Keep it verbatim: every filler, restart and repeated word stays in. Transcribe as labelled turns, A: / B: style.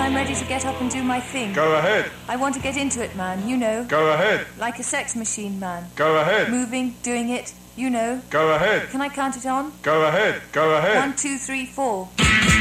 A: I'm ready to get up and do my thing.
B: Go ahead.
A: I want to get into it, man, you know.
B: Go ahead.
A: Like a sex machine, man.
B: Go ahead.
A: Moving, doing it, you know.
B: Go ahead.
A: Can I count it on?
B: Go ahead. Go ahead.
A: One, two, three, four.